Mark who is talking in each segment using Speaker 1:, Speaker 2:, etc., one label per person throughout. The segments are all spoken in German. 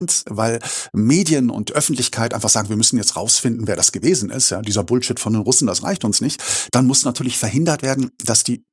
Speaker 1: weil Medien und Öffentlichkeit einfach sagen, wir müssen jetzt rausfinden, wer das gewesen ist. Ja, dieser Bullshit von den Russen, das reicht uns nicht. Dann muss natürlich verhindert werden, dass die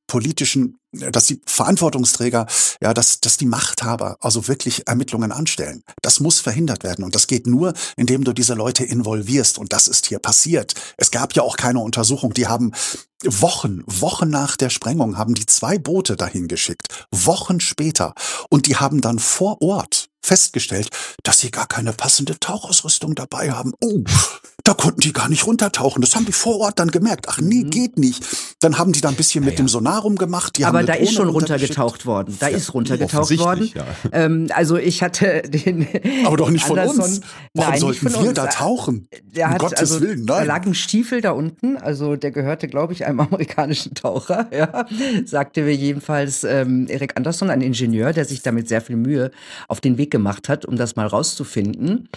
Speaker 1: Verantwortungsträger, ja, dass die Machthaber also wirklich Ermittlungen anstellen. Das muss verhindert werden. Und das geht nur, indem du diese Leute involvierst. Und das ist hier passiert. Es gab ja auch keine Untersuchung. Die haben Wochen nach der Sprengung haben die 2 Boote dahin geschickt. Wochen später. Und die haben dann vor Ort festgestellt, dass sie gar keine passende Tauchausrüstung dabei haben. Oh, da konnten die gar nicht runtertauchen. Das haben die vor Ort dann gemerkt. Ach nee, geht nicht. Dann haben die da ein bisschen mit dem Sonar rumgemacht.
Speaker 2: Aber da ist schon runtergetaucht worden. Da ist runtergetaucht worden.
Speaker 3: Ja.
Speaker 2: Also ich hatte den
Speaker 1: Aber doch nicht von
Speaker 2: Anderson,
Speaker 1: uns. Warum
Speaker 2: nein,
Speaker 1: sollten
Speaker 2: nicht von
Speaker 1: wir
Speaker 2: uns.
Speaker 1: da tauchen?
Speaker 2: Der hat,
Speaker 1: Gottes
Speaker 2: also,
Speaker 1: Willen,
Speaker 2: da
Speaker 1: nein.
Speaker 2: lag ein Stiefel da unten, also der gehörte, glaube ich, einem amerikanischen Taucher, ja, sagte mir jedenfalls Erik Anderson, ein Ingenieur, der sich damit sehr viel Mühe auf den Weg gemacht hat, um das mal rauszufinden.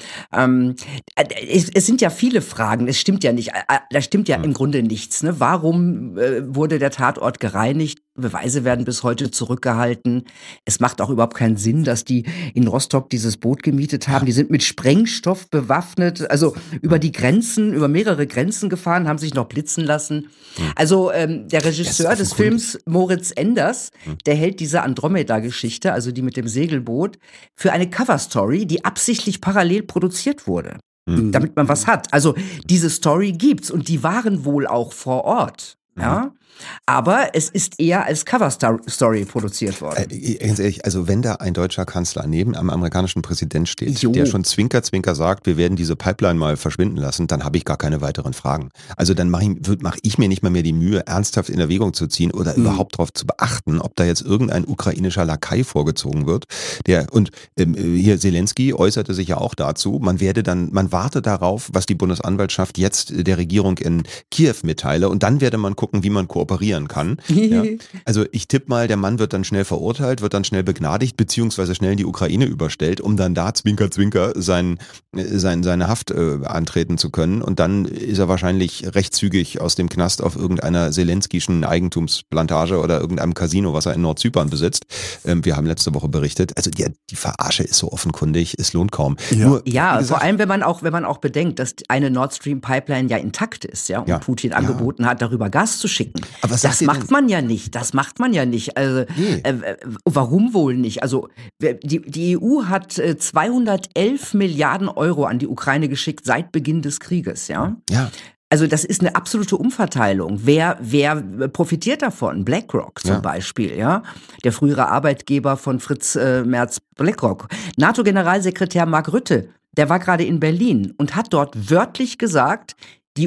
Speaker 2: Es sind ja viele Fragen, es stimmt ja nicht, da stimmt ja im Grunde nichts. Ne? Warum wurde der Tatort gereinigt? Beweise werden bis heute zurückgehalten. Es macht auch überhaupt keinen Sinn, dass die in Rostock dieses Boot gemietet haben. Die sind mit Sprengstoff bewaffnet, also über die Grenzen, über mehrere Grenzen gefahren, haben sich noch blitzen lassen. Also der Regisseur des Films, Moritz Enders, der hält diese Andromeda-Geschichte, also die mit dem Segelboot, für eine Coverstory, die absichtlich parallel produziert wurde. Damit man was hat. Also diese Story gibt's und die waren wohl auch vor Ort. Ja, aber es ist eher als Cover-Story produziert worden.
Speaker 3: Ganz ehrlich, also wenn da ein deutscher Kanzler neben einem amerikanischen Präsident steht, der schon Zwinker sagt, wir werden diese Pipeline mal verschwinden lassen, dann habe ich gar keine weiteren Fragen. Also dann mache ich mir nicht mal mehr die Mühe, ernsthaft in Erwägung zu ziehen oder überhaupt darauf zu beachten, ob da jetzt irgendein ukrainischer Lakai vorgezogen wird. Hier Zelensky äußerte sich ja auch dazu, man warte darauf, was die Bundesanwaltschaft jetzt der Regierung in Kiew mitteile und dann werde man gucken, wie man kooperieren kann. Ja. Also ich tippe mal, der Mann wird dann schnell verurteilt, wird dann schnell begnadigt, beziehungsweise schnell in die Ukraine überstellt, um dann da Zwinker seine Haft antreten zu können. Und dann ist er wahrscheinlich recht zügig aus dem Knast auf irgendeiner Zelenskischen Eigentumsplantage oder irgendeinem Casino, was er in Nordzypern besitzt. Wir haben letzte Woche berichtet. Also die Verarsche ist so offenkundig, es lohnt kaum.
Speaker 2: Ja,
Speaker 3: Nur,
Speaker 2: vor allem, wenn man auch bedenkt, dass eine Nord Stream Pipeline ja intakt ist, ja, und Putin angeboten hat, darüber Gas zu schicken.
Speaker 3: Aber
Speaker 2: das macht man ja nicht. Also, warum wohl nicht? Also, die EU hat 211 Milliarden Euro an die Ukraine geschickt seit Beginn des Krieges, ja? Ja. Also das ist eine absolute Umverteilung. Wer profitiert davon? BlackRock zum Beispiel, ja, der frühere Arbeitgeber von Fritz Merz BlackRock. NATO-Generalsekretär Mark Rutte, der war gerade in Berlin und hat dort wörtlich gesagt, die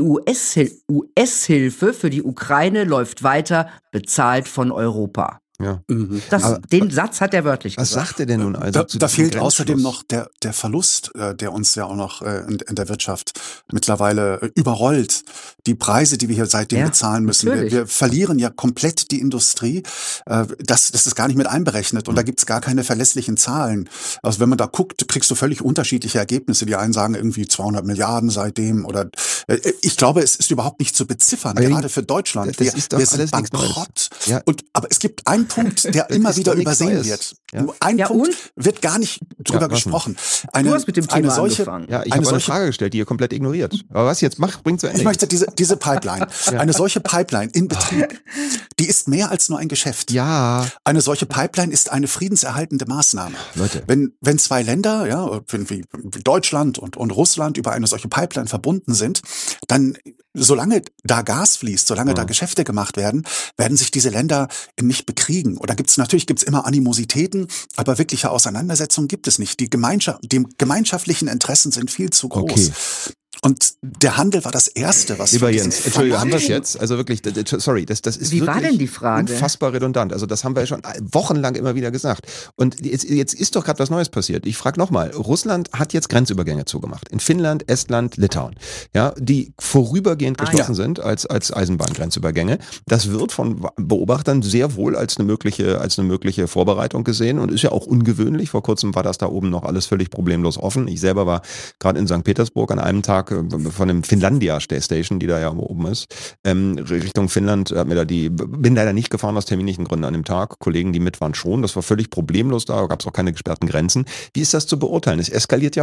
Speaker 2: US-Hilfe für die Ukraine läuft weiter, bezahlt von Europa.
Speaker 3: Ja.
Speaker 2: Den Satz hat er wörtlich gesagt.
Speaker 3: Was sagt er denn nun also?
Speaker 1: Da fehlt außerdem noch der Verlust, der uns ja auch noch in der Wirtschaft mittlerweile überrollt. Die Preise, die wir hier seitdem bezahlen müssen. Wir verlieren ja komplett die Industrie. Das ist gar nicht mit einberechnet. Und da gibt's gar keine verlässlichen Zahlen. Also wenn man da guckt, kriegst du völlig unterschiedliche Ergebnisse. Die einen sagen irgendwie 200 Milliarden seitdem. Oder ich glaube, es ist überhaupt nicht zu beziffern, gerade für Deutschland. Wir sind bankrott. Ja. Aber es gibt einen Punkt, der immer wieder übersehen wird. Ja. Ein Punkt wird gar nicht drüber gesprochen.
Speaker 2: Du hast mit dem Thema angefangen.
Speaker 3: Ja, ich habe eine Frage gestellt, die ihr komplett ignoriert. Aber was jetzt bringt zu Ende.
Speaker 1: Ich möchte diese Pipeline, eine solche Pipeline in Betrieb, die ist mehr als nur ein Geschäft.
Speaker 3: Ja.
Speaker 1: Eine solche Pipeline ist eine friedenserhaltende Maßnahme.
Speaker 3: Leute.
Speaker 1: Wenn 2 Länder, wie Deutschland und Russland über eine solche Pipeline verbunden sind, dann solange da Gas fließt, solange da Geschäfte gemacht werden, werden sich diese Länder nicht bekriegen. Oder gibt's immer Animositäten, aber wirkliche Auseinandersetzungen gibt es nicht. Die gemeinschaftlichen Interessen sind viel zu groß. Okay. Und der Handel war das Erste, was...
Speaker 3: Lieber Jens, Entschuldigung, haben wir es jetzt? Also wirklich, sorry, das ist
Speaker 2: Wie war denn die Frage?
Speaker 3: Unfassbar redundant. Also das haben wir schon wochenlang immer wieder gesagt. Und jetzt ist doch gerade was Neues passiert. Ich frage nochmal, Russland hat jetzt Grenzübergänge zugemacht. In Finnland, Estland, Litauen. Ja, die vorübergehend geschlossen sind als Eisenbahngrenzübergänge. Das wird von Beobachtern sehr wohl als eine mögliche Vorbereitung gesehen und ist ja auch ungewöhnlich. Vor kurzem war das da oben noch alles völlig problemlos offen. Ich selber war gerade in St. Petersburg an einem Tag von dem Finlandia Station, die da ja oben ist, Richtung Finnland, bin leider nicht gefahren aus terminlichen Gründen an dem Tag. Kollegen, die mit waren schon, das war völlig problemlos, da gab es auch keine gesperrten Grenzen. Wie ist das zu beurteilen? Es eskaliert ja